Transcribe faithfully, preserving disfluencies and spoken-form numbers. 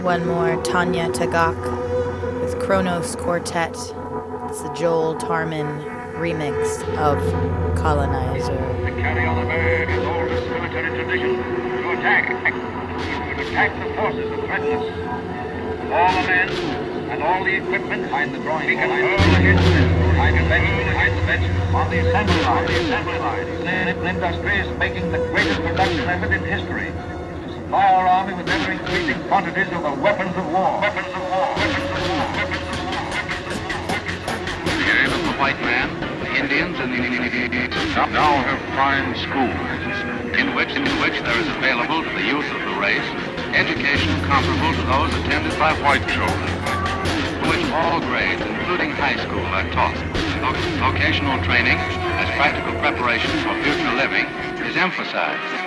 One more Tanya Tagaq with Kronos Quartet. It's the Joel Tarman remix of Colonizer. To carry on a bird is oldest military tradition. To attack. To attack the forces that threaten us. All the men and all the equipment behind the drawing we can hurl against them. Behind the bench, behind the bench, on the assembly line, the assembly line. The industry is making the greatest production effort in history. Supply our army with ever-increasing quantities of the weapons of war. Weapons of war. Weapons of war. Weapons of war. Weapons of war. The aim of the white man, the Indians, and the now have fine schools, in which in which there is available to the youth of the race education comparable to those attended by white children, in which all grades, including high school, are taught. Vocational training as practical preparation for future living is emphasized.